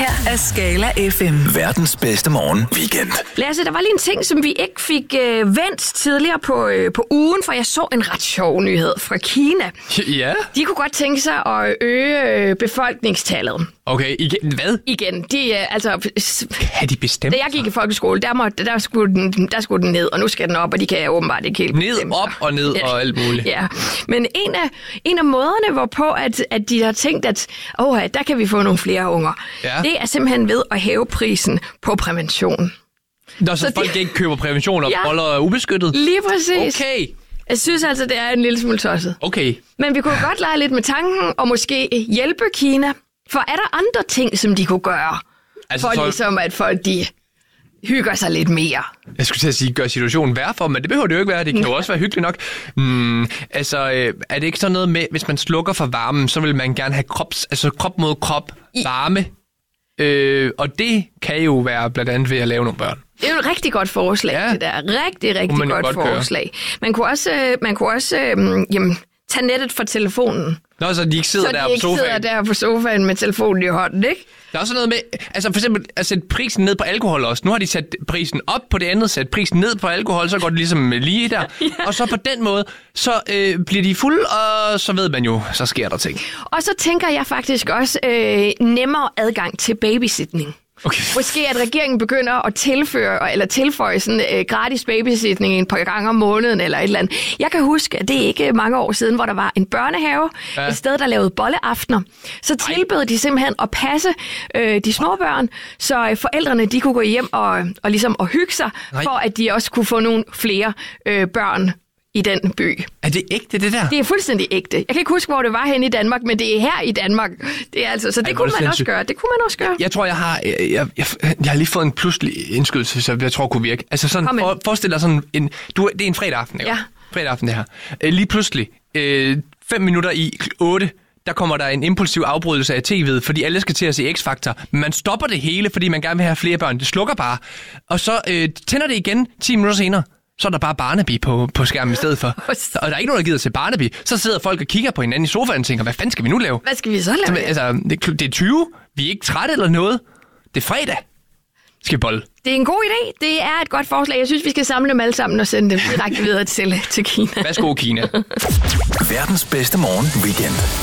her er Skala FM. Verdens bedste morgen weekend. Lasse, der var lige en ting, som vi ikke fik vendt tidligere på ugen, for jeg så en ret sjov nyhed fra Kina. Ja? De kunne godt tænke sig at øge befolkningstallet. Okay, igen, hvad? Igen, Kan de bestemme? da jeg gik i folkeskole, der skulle den ned, og nu skal den op, og de kan åbenbart ikke helt Ned, bestemme op sig. og ned og alt muligt. Ja, men en af måderne, hvorpå at de har tænkt, at der kan vi få nogle flere unger, det er simpelthen ved at hæve prisen på prævention. Så folk ikke køber prævention og holder ubeskyttet? Lige præcis. Okay. Jeg synes altså, det er en lille smule tosset. Okay. Men vi kunne godt lege lidt med tanken og måske hjælpe Kina. For er der andre ting, som de kunne gøre? Altså, for ligesom, at folk de hygger sig lidt mere. Jeg skulle til at sige, gør situationen værre for, men det behøver det jo ikke være. Det kan jo også være hyggeligt nok. Er det ikke sådan noget med, hvis man slukker for varmen, så vil man gerne have krop mod krop varme? Og det kan jo være blandt andet ved at lave nogle børn. Det er jo et rigtig godt forslag, det der. Rigtig godt forslag. Man kunne også tage nettet fra telefonen. Nå, så de ikke sidder der på sofaen med telefonen i hånden, ikke? Der er også noget med, altså for eksempel at sætte prisen ned på alkohol også. Nu har de sat prisen op på det andet, sat prisen ned på alkohol, så går det ligesom lige der. Og så på den måde, så bliver de fulde, og så ved man jo, så sker der ting. Og så tænker jeg faktisk også nemmere adgang til babysitning. Okay. Måske at regeringen begynder at tilføje sådan gratis babysitning en par gange om måneden eller et eller andet. Jeg kan huske, at det er ikke mange år siden, hvor der var en børnehave, et sted, der lavede bolleaftener. Så tilbød de simpelthen at passe de små børn, så forældrene de kunne gå hjem og ligesom at hygge sig, for at de også kunne få nogle flere børn i den by. Er det ægte, det der? Det er fuldstændig ægte. Jeg kan ikke huske, hvor det var henne i Danmark, men det er her i Danmark. Det er altså, så det kunne man også gøre. Det kunne man også gøre. Jeg tror, jeg har lige fået en pludselig indskydelse, så jeg tror kunne virke. Altså sådan, forestil dig sådan det er en fredag aften, ikke? Ja. Fredag aften, det her. Lige pludselig, 5 minutter i 8, der kommer der en impulsiv afbrydelse af tv'et, fordi alle skal til at se X-Factor. Men man stopper det hele, fordi man gerne vil have flere børn. Det slukker bare. Og så tænder det igen 10 minutter senere. Så er der bare Barnaby på skærmen i stedet for. Og der er ikke nogen, der gider at se Barnaby. Så sidder folk og kigger på hinanden i sofaen og tænker, hvad fanden skal vi nu lave? Hvad skal vi så lave? Altså, det er 20. Vi er ikke trætte eller noget. Det er fredag. Skal vi bolle? Det er en god idé. Det er et godt forslag. Jeg synes, vi skal samle dem alle sammen og sende dem direkte videre til Kina. Værsgo, Kina. Verdens bedste morgen weekend.